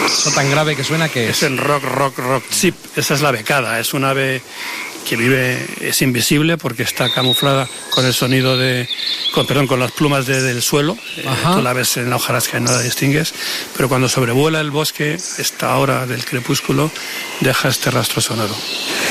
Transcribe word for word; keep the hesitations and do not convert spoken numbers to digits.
Eso tan grave que suena que es. Es el rock, rock, rock chip. Esa es la becada. Es un ave que vive, es invisible porque está camuflada con el sonido de, con, perdón, con las plumas de, del suelo. Eh, tú la ves en la hojarasca y no la distingues, pero cuando sobrevuela el bosque, esta hora del crepúsculo, deja este rastro sonoro.